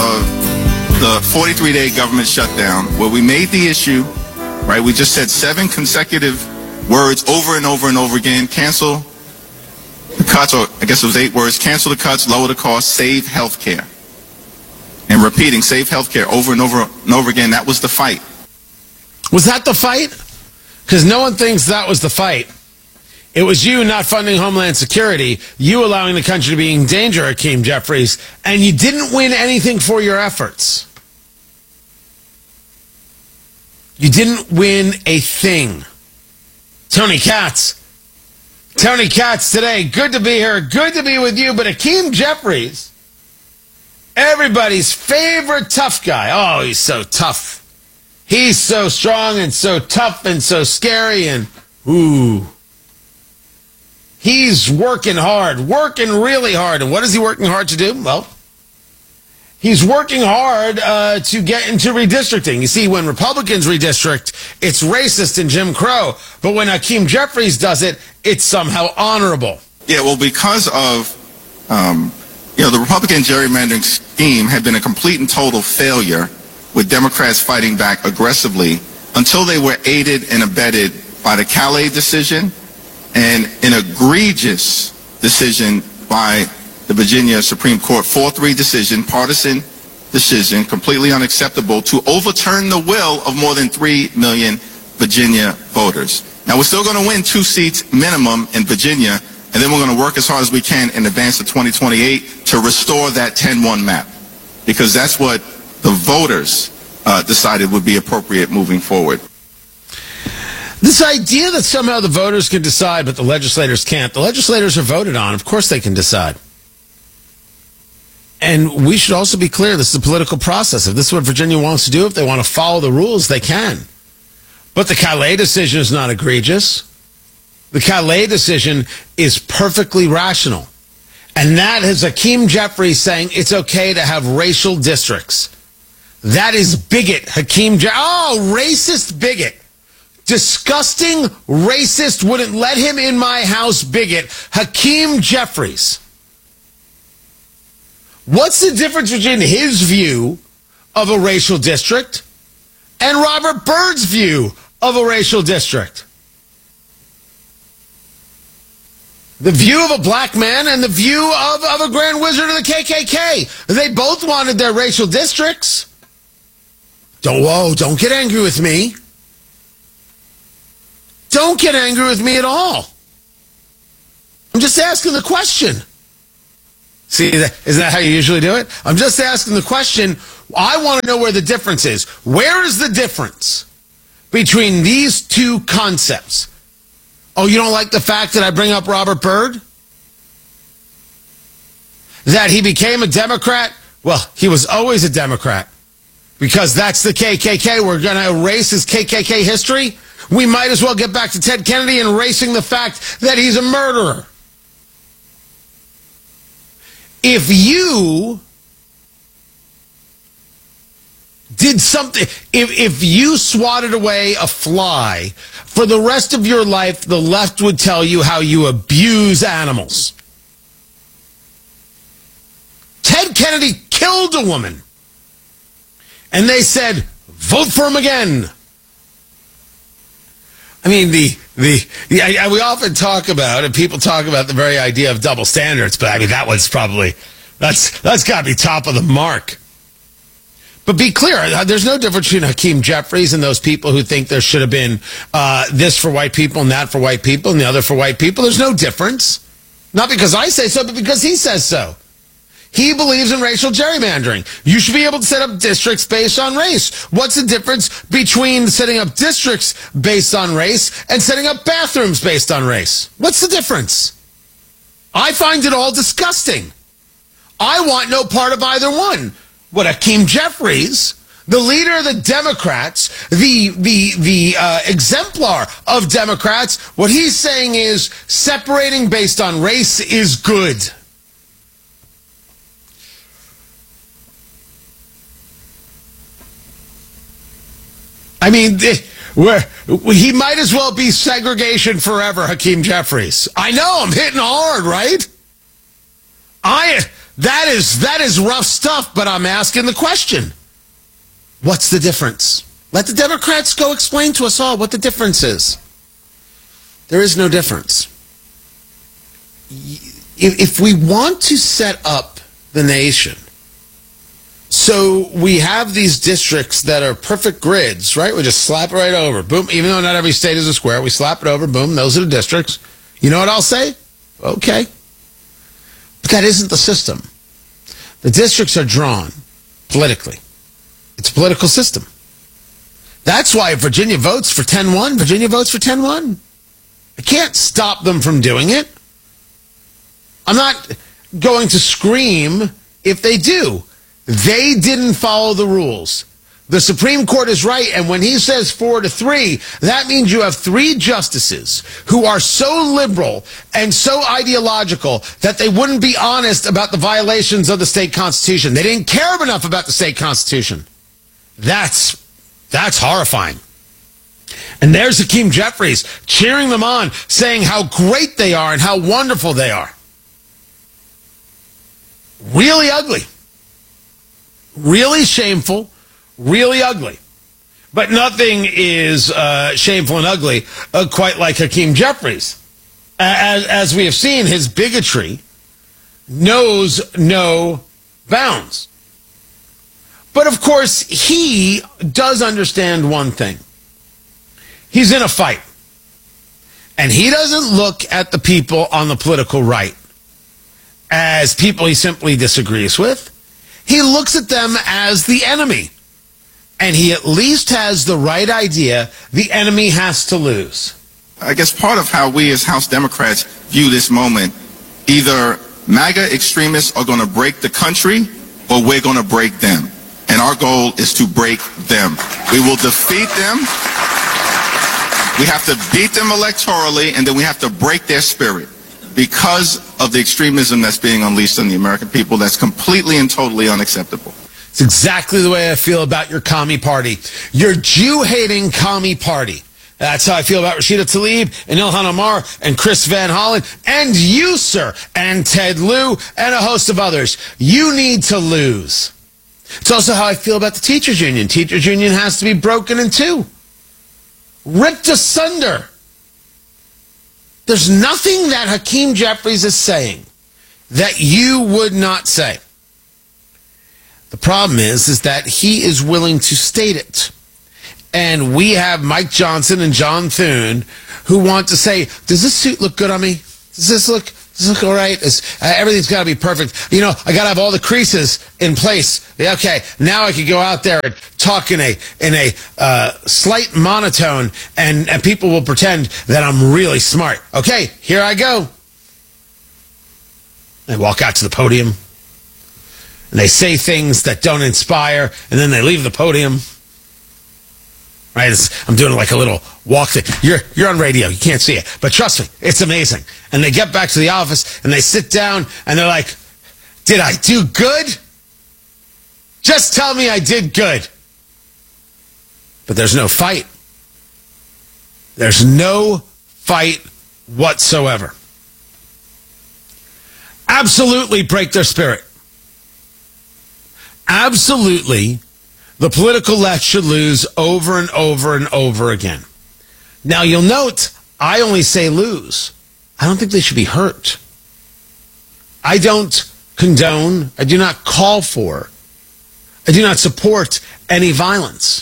of the 43-day government shutdown, where we made the issue, right? We just said 7 consecutive words over and over and over again. Cancel the cuts, or I guess it was 8 words. Cancel the cuts, lower the cost, save health care. And repeating, save health care over and over and over again. That was the fight. Was that the fight? Because no one thinks that was the fight. It was you not funding Homeland Security, you allowing the country to be in danger, Hakeem Jeffries, and you didn't win anything for your efforts. You didn't win a thing. Tony Katz. Tony Katz today. Good to be here. Good to be with you. But Hakeem Jeffries, everybody's favorite tough guy. Oh, he's so tough. He's so strong and so tough and so scary and, ooh. He's working hard, working really hard. And what is he working hard to do? Well, he's working hard to get into redistricting. You see, when Republicans redistrict, it's racist and Jim Crow. But when Hakeem Jeffries does it, it's somehow honorable. Yeah, well, because of, the Republican gerrymandering scheme had been a complete and total failure, with Democrats fighting back aggressively until they were aided and abetted by the Calais decision and an egregious decision by the Virginia Supreme Court, 4-3 decision, partisan decision, completely unacceptable, to overturn the will of more than 3 million Virginia voters. Now, we're still going to win 2 seats minimum in Virginia, and then we're going to work as hard as we can in advance of 2028 to restore that 10-1 map, because that's what the voters decided would be appropriate moving forward. This idea that somehow the voters can decide, but the legislators can't. The legislators are voted on. Of course they can decide. And we should also be clear, this is a political process. If this is what Virginia wants to do, if they want to follow the rules, they can. But the Calais decision is not egregious. The Calais decision is perfectly rational. And that is Hakeem Jeffries saying it's okay to have racial districts. That is bigot, Hakeem Jeffries. Oh, racist bigot. Disgusting, racist, wouldn't let him in my house bigot, Hakeem Jeffries. What's the difference between his view of a racial district and Robert Byrd's view of a racial district? The view of a black man and the view of a grand wizard of the KKK. They both wanted their racial districts. Don't get angry with me. Don't get angry with me at all. I'm just asking the question. See, isn't that how you usually do it? I'm just asking the question. I want to know where the difference is. Where is the difference between these two concepts? Oh, you don't like the fact that I bring up Robert Byrd? That he became a Democrat? Well, he was always a Democrat. Because that's the KKK. We're going to erase his KKK history? We might as well get back to Ted Kennedy and erasing the fact that he's a murderer. If you did something, if you swatted away a fly, for the rest of your life, the left would tell you how you abuse animals. Ted Kennedy killed a woman. And they said, vote for him again. I mean, we often talk about, and people talk about the very idea of double standards, but I mean, that was probably, that's got to be top of the mark. But be clear, there's no difference between Hakeem Jeffries and those people who think there should have been this for white people and that for white people and the other for white people. There's no difference. Not because I say so, but because he says so. He believes in racial gerrymandering. You should be able to set up districts based on race. What's the difference between setting up districts based on race and setting up bathrooms based on race? What's the difference? I find it all disgusting. I want no part of either one. What Hakeem Jeffries, the leader of the Democrats, the exemplar of Democrats, what he's saying is separating based on race is good. I mean, he might as well be segregation forever, Hakeem Jeffries. I know, I'm hitting hard, right? That is rough stuff, but I'm asking the question. What's the difference? Let the Democrats go explain to us all what the difference is. There is no difference. If we want to set up the nation so we have these districts that are perfect grids, right? We just slap it right over. Boom. Even though not every state is a square, we slap it over. Boom. Those are the districts. You know what I'll say? Okay. But that isn't the system. The districts are drawn politically. It's a political system. That's why Virginia votes for 10-1. Virginia votes for 10-1. I can't stop them from doing it. I'm not going to scream if they do. They didn't follow the rules. The Supreme Court is right, and when he says 4-3, that means you have 3 justices who are so liberal and so ideological that they wouldn't be honest about the violations of the state constitution. They didn't care enough about the state constitution. That's horrifying. And there's Hakeem Jeffries cheering them on, saying how great they are and how wonderful they are. Really ugly. Really shameful. Really ugly. But nothing is shameful and ugly quite like Hakeem Jeffries. As we have seen, his bigotry knows no bounds. But of course, he does understand one thing. He's in a fight. And he doesn't look at the people on the political right as people he simply disagrees with. He looks at them as the enemy. And he at least has the right idea. The enemy has to lose. I guess part of how we as House Democrats view this moment, either MAGA extremists are going to break the country or we're going to break them. And our goal is to break them. We will defeat them. We have to beat them electorally, and then we have to break their spirit because of the extremism that's being unleashed on the American people. That's completely and totally unacceptable. It's exactly the way I feel about your commie party. Your Jew-hating commie party. That's how I feel about Rashida Tlaib and Ilhan Omar and Chris Van Hollen and you, sir, and Ted Lieu and a host of others. You need to lose. It's also how I feel about the teachers union. Teachers union has to be broken in 2. Ripped asunder. There's nothing that Hakeem Jeffries is saying that you would not say. The problem is that he is willing to state it. And we have Mike Johnson and John Thune who want to say, does this suit look good on me? Does this look all right? Everything's got to be perfect. You know, I got to have all the creases in place. Okay, now I can go out there and talk in a slight monotone, and people will pretend that I'm really smart. Okay, here I go. They walk out to the podium, and they say things that don't inspire, and then they leave the podium. Right? I'm doing like a little walk thing. You're on radio. You can't see it. But trust me, it's amazing. And they get back to the office, and they sit down, and they're like, did I do good? Just tell me I did good. But there's no fight. There's no fight whatsoever. Absolutely break their spirit. Absolutely. The political left should lose over and over and over again. Now, you'll note, I only say lose. I don't think they should be hurt. I don't condone, I do not call for, I do not support any violence.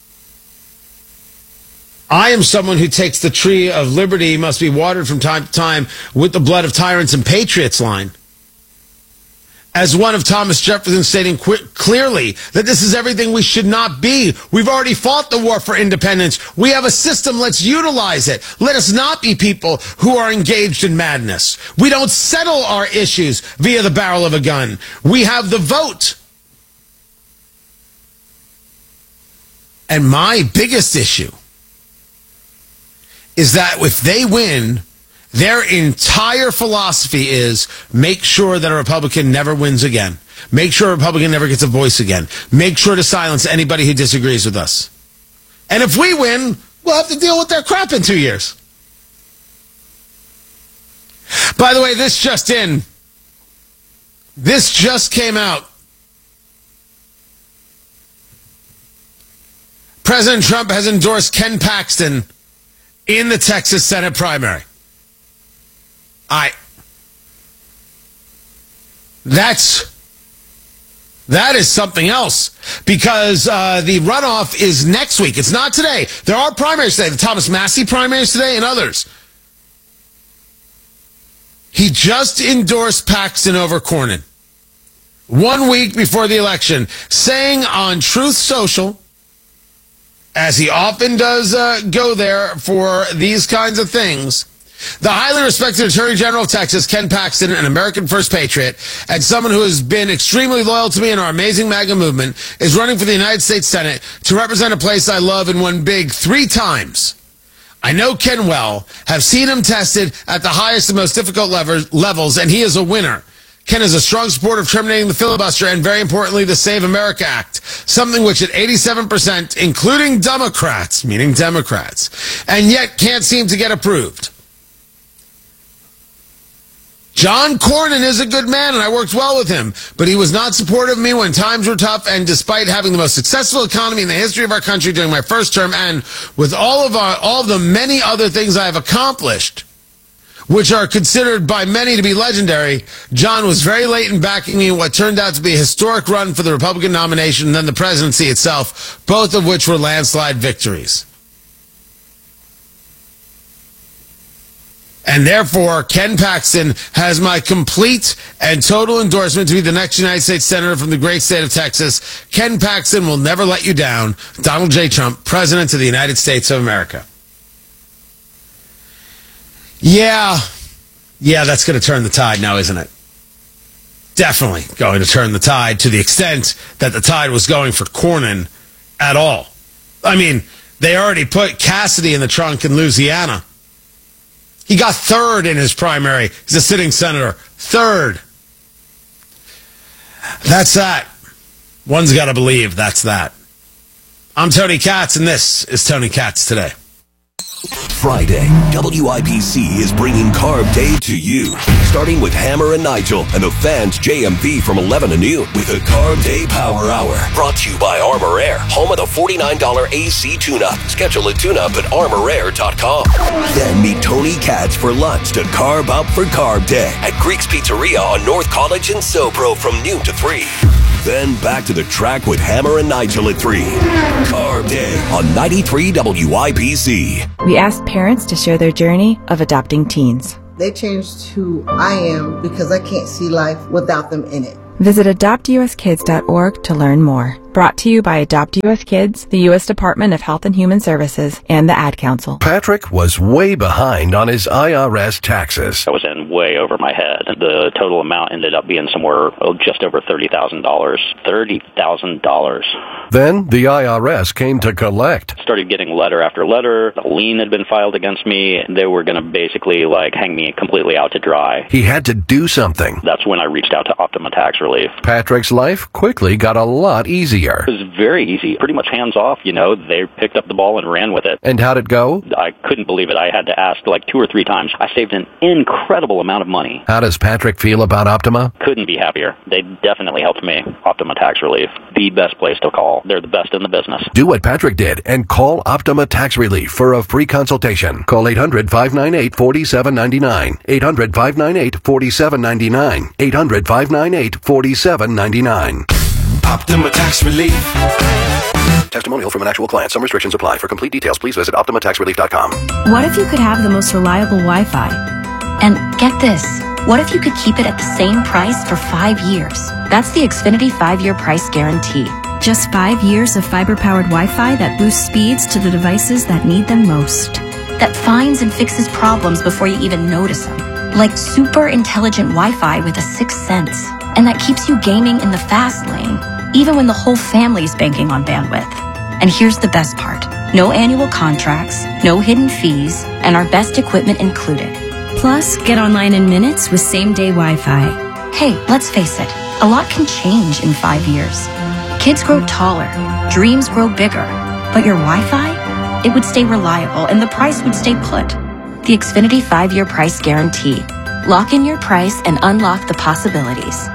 I am someone who takes the tree of liberty must be watered from time to time with the blood of tyrants and patriots line. As one of Thomas Jefferson stating clearly that this is everything we should not be. We've already fought the war for independence. We have a system. Let's utilize it. Let us not be people who are engaged in madness. We don't settle our issues via the barrel of a gun. We have the vote. And my biggest issue is that if they win, their entire philosophy is make sure that a Republican never wins again. Make sure a Republican never gets a voice again. Make sure to silence anybody who disagrees with us. And if we win, we'll have to deal with their crap in 2 years. By the way, this just in. This just came out. President Trump has endorsed Ken Paxton in the Texas Senate primary. That is something else, because the runoff is next week. It's not today. There are primaries today. The Thomas Massey primaries today and others. He just endorsed Paxton over Cornyn 1 week before the election, saying on Truth Social, as he often does go there for these kinds of things, the highly respected Attorney General of Texas, Ken Paxton, an American First Patriot, and someone who has been extremely loyal to me in our amazing MAGA movement, is running for the United States Senate to represent a place I love and won big 3 times. I know Ken well, have seen him tested at the highest and most difficult levels, and he is a winner. Ken is a strong supporter of terminating the filibuster and, very importantly, the Save America Act, something which at 87%, including Democrats, meaning Democrats, and yet can't seem to get approved. John Cornyn is a good man, and I worked well with him, but he was not supportive of me when times were tough, and despite having the most successful economy in the history of our country during my first term, and with all of the many other things I have accomplished, which are considered by many to be legendary, John was very late in backing me in what turned out to be a historic run for the Republican nomination and then the presidency itself, both of which were landslide victories. And therefore, Ken Paxton has my complete and total endorsement to be the next United States Senator from the great state of Texas. Ken Paxton will never let you down. Donald J. Trump, President of the United States of America. Yeah, that's going to turn the tide now, isn't it? Definitely going to turn the tide, to the extent that the tide was going for Cornyn at all. I mean, they already put Cassidy in the trunk in Louisiana. He got 3rd in his primary. He's a sitting senator. 3rd. That's that. One's got to believe that's that. I'm Tony Katz, and this is Tony Katz Today. Friday, WIBC is bringing Carb Day to you. Starting with Hammer and Nigel and the fans JMV from 11 to noon with a Carb Day Power Hour. Brought to you by Armor Air, home of the $49 AC tune-up. Schedule a tune-up at armorair.com. Then meet Tony Katz for lunch to carb up for Carb Day at Greek's Pizzeria on North College in Sopro from noon to 3. Then back to the track with Hammer and Nigel at 3. Carb Day on 93 WIBC. We asked parents to share their journey of adopting teens. They changed who I am because I can't see life without them in it. Visit adoptuskids.org to learn more. Brought to you by Adopt US Kids, the U.S. Department of Health and Human Services, and the Ad Council. Patrick was way behind on his IRS taxes. I was in way over my head. The total amount ended up being somewhere just over $30,000. $30,000. Then the IRS came to collect. Started getting letter after letter. A lien had been filed against me. They were going to basically hang me completely out to dry. He had to do something. That's when I reached out to Optima Tax Relief. Patrick's life quickly got a lot easier. It was very easy, pretty much hands off, They picked up the ball and ran with it. And how'd it go? I couldn't believe it. I had to ask 2 or 3 times. I saved an incredible amount of money. How does Patrick feel about Optima? Couldn't be happier. They definitely helped me. Optima Tax Relief, the best place to call. They're the best in the business. Do what Patrick did and call Optima Tax Relief for a free consultation. Call 800-598-4799. 800-598-4799. 800-598-4799. Optima Tax Relief. Testimonial from an actual client. Some restrictions apply. For complete details, please visit OptimaTaxRelief.com. What if you could have the most reliable Wi-Fi? And get this, what if you could keep it at the same price for 5 years? That's the Xfinity 5-year price guarantee. Just 5 years of fiber-powered Wi-Fi that boosts speeds to the devices that need them most. That finds and fixes problems before you even notice them. Like super intelligent Wi-Fi with a 6th sense. And that keeps you gaming in the fast lane, even when the whole family's banking on bandwidth. And here's the best part. No annual contracts, no hidden fees, and our best equipment included. Plus, get online in minutes with same-day Wi-Fi. Hey, let's face it, a lot can change in 5 years. Kids grow taller, dreams grow bigger, but your Wi-Fi? It would stay reliable and the price would stay put. The Xfinity 5-year price guarantee. Lock in your price and unlock the possibilities.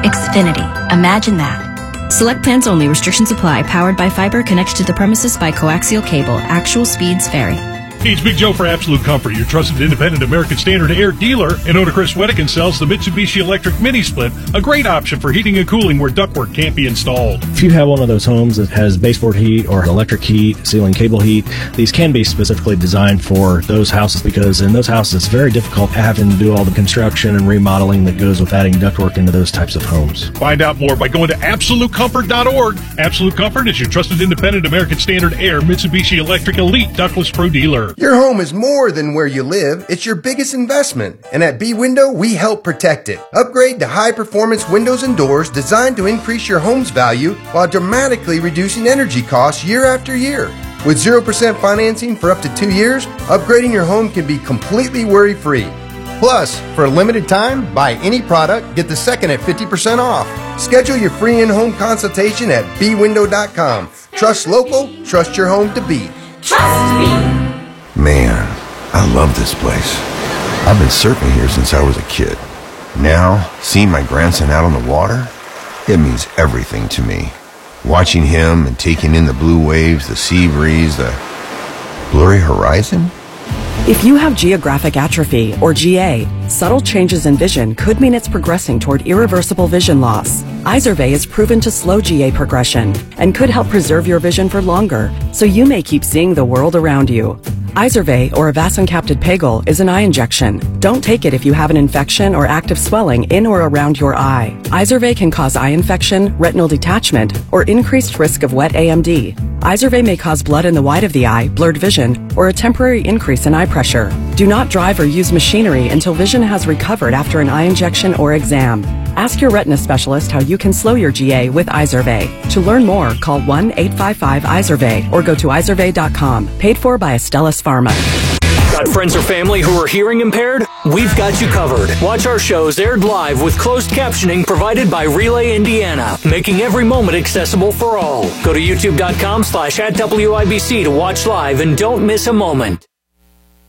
Xfinity. Imagine that. Select plans only. Restrictions apply. Powered by fiber. Connected to the premises by coaxial cable. Actual speeds vary. It's Big Joe for Absolute Comfort, your trusted independent American Standard Air dealer. And owner Chris Wedekin sells the Mitsubishi Electric Mini Split, a great option for heating and cooling where ductwork can't be installed. If you have one of those homes that has baseboard heat or electric heat, ceiling cable heat, these can be specifically designed for those houses, because in those houses it's very difficult having to do all the construction and remodeling that goes with adding ductwork into those types of homes. Find out more by going to AbsoluteComfort.org. Absolute Comfort is your trusted independent American Standard Air Mitsubishi Electric Elite Ductless Pro dealer. Your home is more than where you live. It's your biggest investment. And at B-Window, we help protect it. Upgrade to high-performance windows and doors designed to increase your home's value while dramatically reducing energy costs year after year. With 0% financing for up to 2 years, upgrading your home can be completely worry-free. Plus, for a limited time, buy any product, get the second at 50% off. Schedule your free in-home consultation at bwindow.com. Trust local, trust your home to be. Trust me. Man, I love this place. I've been surfing here since I was a kid. Now, seeing my grandson out on the water, it means everything to me. Watching him and taking in the blue waves, the sea breeze, the blurry horizon. If you have geographic atrophy, or GA, subtle changes in vision could mean it's progressing toward irreversible vision loss. Izervay is proven to slow GA progression and could help preserve your vision for longer, so you may keep seeing the world around you. Izervay, or avacincaptad pegol, is an eye injection. Don't take it if you have an infection or active swelling in or around your eye. Izervay can cause eye infection, retinal detachment, or increased risk of wet AMD. Izervay may cause blood in the white of the eye, blurred vision, or a temporary increase in eye pressure. Do not drive or use machinery until vision has recovered after an eye injection or exam. Ask your retina specialist how you can slow your GA with Izervay. To learn more, call 1-855-IZERVAY or go to izervay.com. Paid for by Astellas Pharma. Got friends or family who are hearing impaired? We've got you covered. Watch our shows aired live with closed captioning provided by Relay Indiana, making every moment accessible for all. Go to youtube.com/@WIBC to watch live and don't miss a moment.